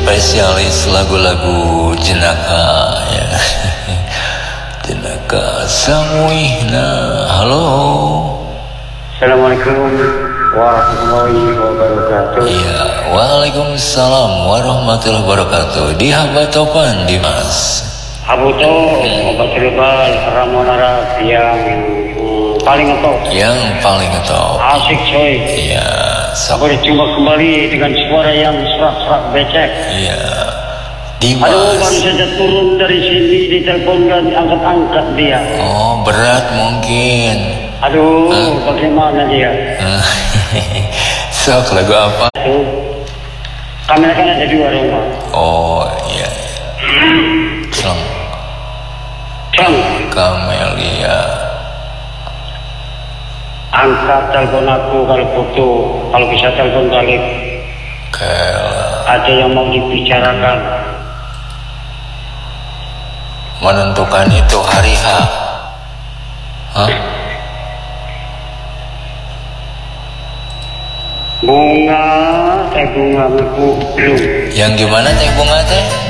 spesialis lagu-lagu jenaka ya. Jenaka Samuihna. Halo. Assalamualaikum warahmatullahi wabarakatuh. Iya, waalaikumsalam warahmatullahi wabarakatuh. Di Habatopan, Dimas. Habuto, obat herbal Ramonara yang paling ngetop. Yang paling ngetop. Asik coy. Iya. Berjumpa kembali dengan suara yang serak-serak becek. Iya. Dimas. Aduh, baru saja turun dari sini, diteleponkan, angkat-angkat dia. Oh, berat mungkin. Aduh, bagaimana dia? Sok, lagu apa? Tuh, kamera kan ada dua rumah. Oh, iya. Ceng. Kamelia. Angkat telepon aku kalau butuh, kalau bisa telepon balik. Kela. Ada yang mau dibicarakan. Menentukan itu hari H. Hah? Bunga, teh bunga belum. Yang gimana teh bunga teh?